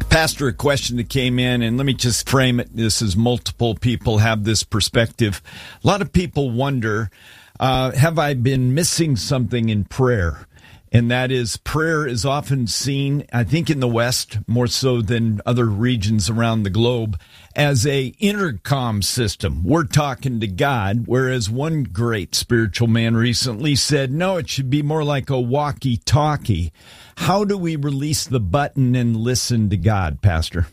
Pastor, a question that came in, and let me just frame it. This is multiple people have this perspective. A lot of people wonder, have I been missing something in prayer? And that is, prayer is often seen, I think in the West, more so than other regions around the globe, as a intercom system. We're talking to God, whereas one great spiritual man recently said, no, it should be more like a walkie-talkie. How do we release the button and listen to God, Pastor?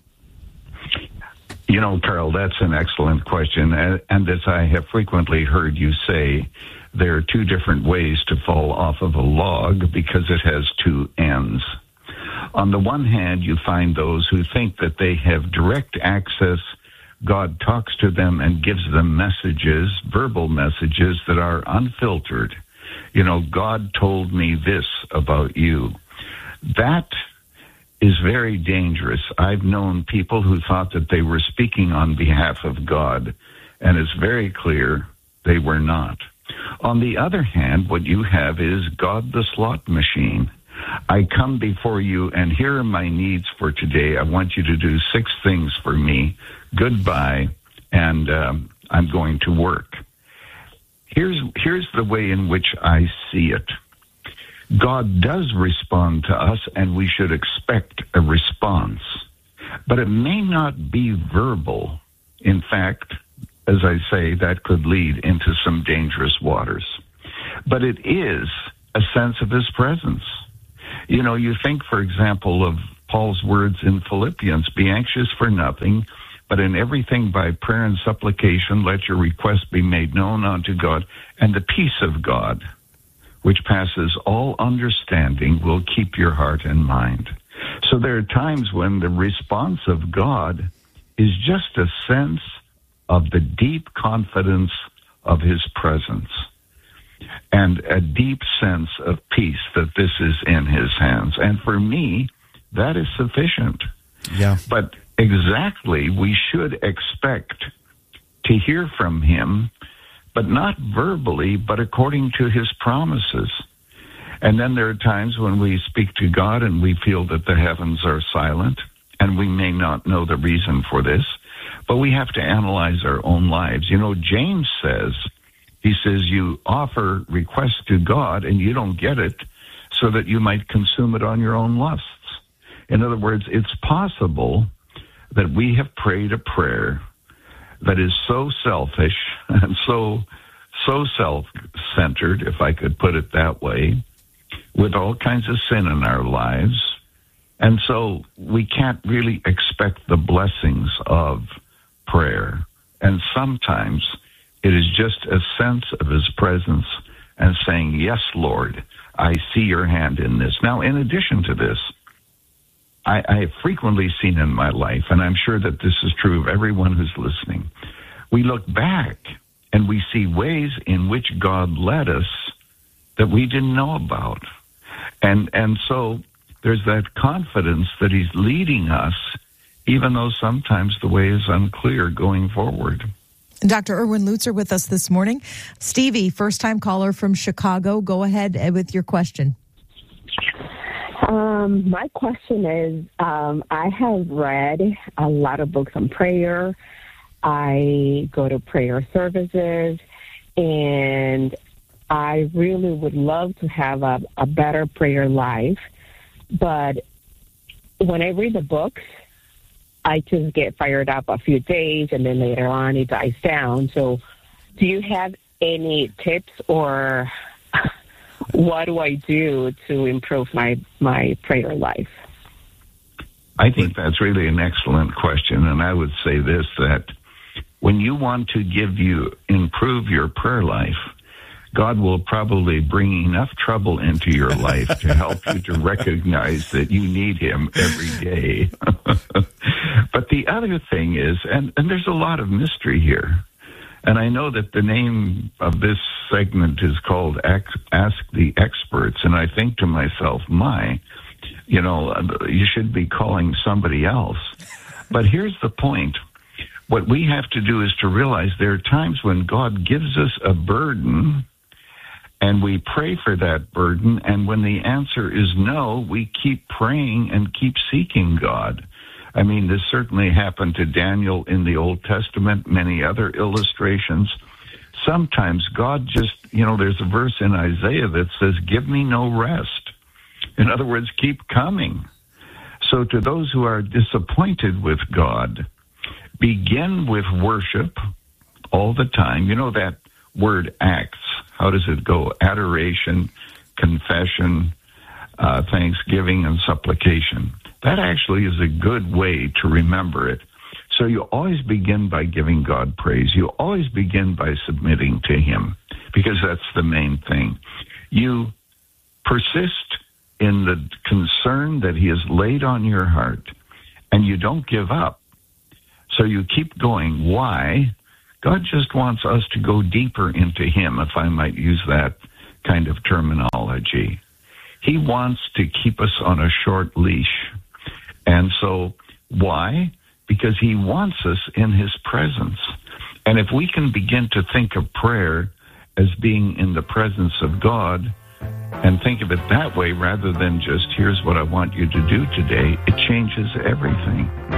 You know, Carl, that's an excellent question. And as I have frequently heard you say, there are two different ways to fall off of a log because it has two ends. On the one hand, you find those who think that they have direct access. God talks to them and gives them messages, verbal messages that are unfiltered. You know, God told me this about you. That is very dangerous. I've known people who thought that they were speaking on behalf of God, and it's very clear they were not. On the other hand, what you have is God the slot machine. I come before you, and here are my needs for today. I want you to do 6 things for me. Goodbye, and I'm going to work. Here's the way in which I see it. God does respond to us, and we should expect a response. But it may not be verbal. In fact, as I say, that could lead into some dangerous waters. But it is a sense of his presence. You know, you think, for example, of Paul's words in Philippians, be anxious for nothing, but in everything by prayer and supplication, let your requests be made known unto God, and the peace of God, which passes all understanding, will keep your heart and mind. So there are times when the response of God is just a sense of the deep confidence of his presence and a deep sense of peace that this is in his hands. And for me, that is sufficient. Yeah. But exactly, we should expect to hear from him, but not verbally, but according to his promises. And then there are times when we speak to God and we feel that the heavens are silent, and we may not know the reason for this, but we have to analyze our own lives. You know, James says, you offer requests to God and you don't get it so that you might consume it on your own lusts. In other words, it's possible that we have prayed a prayer that is so selfish and so self-centered, if I could put it that way, with all kinds of sin in our lives. And so we can't really expect the blessings of prayer. And sometimes it is just a sense of his presence and saying, yes, Lord, I see your hand in this. Now, in addition to this, I have frequently seen in my life, and I'm sure that this is true of everyone who's listening, we look back and we see ways in which God led us that we didn't know about. And so there's that confidence that he's leading us, even though sometimes the way is unclear going forward. Dr. Erwin Lutzer with us this morning. Stevie, first-time caller from Chicago. Go ahead with your question. My question is, I have read a lot of books on prayer. I go to prayer services, and I really would love to have a better prayer life. But when I read the books, I just get fired up a few days, and then later on it dies down. So do you have any tips, or what do I do to improve my prayer life? I think that's really an excellent question, and I would say this, that when you want to improve your prayer life, God will probably bring enough trouble into your life to help you to recognize that you need him every day. But the other thing is, and there's a lot of mystery here, and I know that the name of this segment is called Ask the Experts, and I think to myself, you should be calling somebody else. But here's the point. What we have to do is to realize there are times when God gives us a burden, and we pray for that burden, and when the answer is no, we keep praying and keep seeking God. I mean, this certainly happened to Daniel in the Old Testament, many other illustrations. Sometimes God just, there's a verse in Isaiah that says, give me no rest. In other words, keep coming. So to those who are disappointed with God, begin with worship all the time. You know that word acts. How does it go? Adoration, confession, thanksgiving, and supplication. That actually is a good way to remember it. So you always begin by giving God praise. You always begin by submitting to Him, because that's the main thing. You persist in the concern that He has laid on your heart, and you don't give up. So you keep going. Why? God just wants us to go deeper into Him, if I might use that kind of terminology. He wants to keep us on a short leash. And so, why? Because He wants us in His presence. And if we can begin to think of prayer as being in the presence of God, and think of it that way rather than just, here's what I want you to do today, it changes everything.